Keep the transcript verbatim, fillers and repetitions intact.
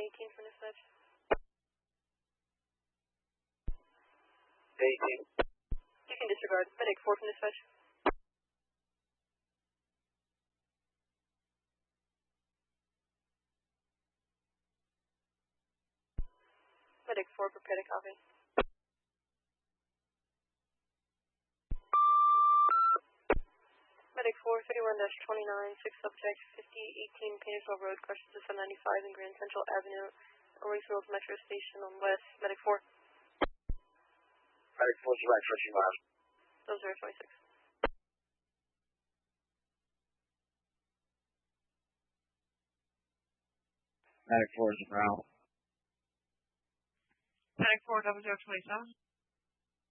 eighteen from dispatch. eighteen. You can disregard. Medic four from dispatch. Medic four, prepare to copy. Medic four, thirty-one dash twenty-nine, six subject, fifty eighteen Painesville Road, crushes to seven ninety-five in Grand Central Avenue, Orangefield Metro Station on West. Medic four. Medic four, right, stretching left. Those are twenty-six. Medic four is around. Medic four, double zero twenty-seven.